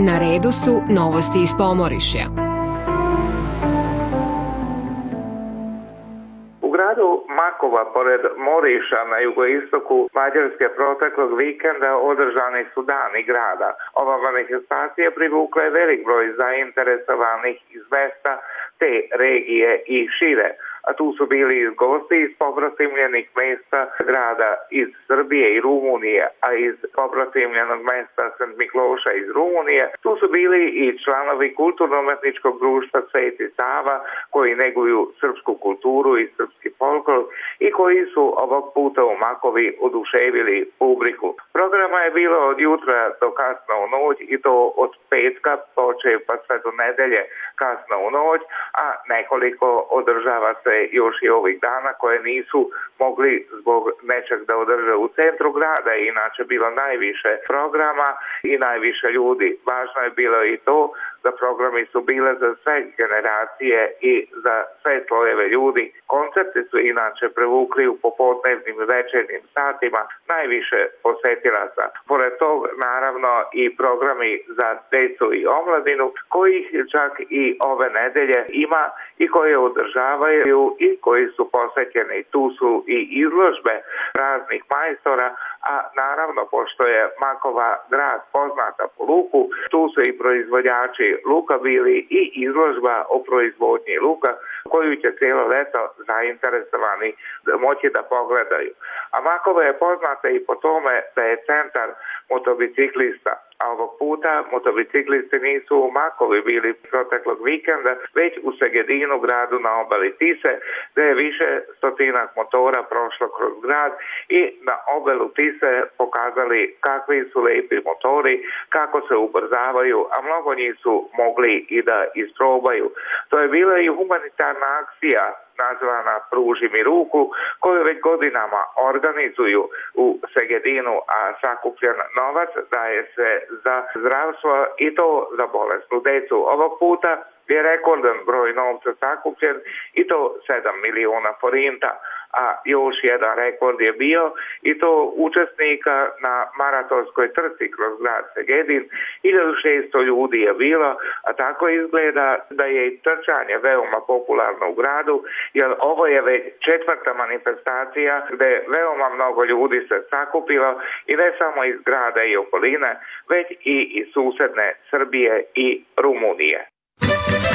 Na redu su novosti iz Pomorišja. U gradu Makova, pored Moriša na jugoistoku Mađarske, proteklog vikenda održani su dani grada. Ova manifestacija privukla je velik broj zainteresovanih iz mesta te regije i šire. A tu su bili gosti iz pobratimljenih mesta grada iz Srbije i Rumunije, a iz pobratimljenog mesta St. Mikloša iz Rumunije. Tu su bili i članovi kulturno-umetničkog društva Sveti Sava, koji neguju srpsku kulturu i srpski folklor i koji su ovog puta u Makovi oduševili publiku. Programa je bilo od jutra do kasno u noć i to od petka počev pa sve do nedelje kasno u noć, a nekoliko održava se još i ovih dana koje nisu mogli zbog nečeg da održe u centru grada, inače bilo najviše programa i najviše ljudi. Važno je bilo i to da programi su bile za sve generacije i za sve slojeve ljudi. Koncerti su inače privukli u popodnevnim i večernjim satima najviše posetilaca. Pored toga naravno i programi za decu i omladinu, kojih čak i ove nedelje ima i koje održavaju i koji su posećeni. Tu su i izložbe raznih majstora, a naravno pošto je Makova grad poznata po luku, tu su i proizvođači luka bili i izložba o proizvodnji luka koju će cijelo leto zainteresovani moći da pogledaju. A Makova je poznata i po tome da je centar motobiciklista. A ovog puta motobiciklisti nisu u Makovi bili proteklog vikenda, već u Segedinu, gradu na obali Tise, gdje je više stotinak motora prošlo kroz grad i na obalu Tise pokazali kakvi su lepi motori, kako se ubrzavaju, a mnogo njih su mogli i da isprobaju. To je bila i humanitarna akcija nazvana Pruži mi ruku, koju već godinama organizuju u Segedinu, a sakupljen novac daje se za zdravstvo i to za bolesnu decu. Ovog puta je rekordan broj novca sakupljen i to 7 miliona forinta. A još jedan rekord je bio i to učesnika na maratonskoj trci kroz grad Segedin. 1600 ljudi je bilo, a tako izgleda da je i trčanje veoma popularno u gradu, jer ovo je već 4. manifestacija gdje veoma mnogo ljudi se sakupilo i ne samo iz grada i okoline, već i iz susedne Srbije i Rumunije.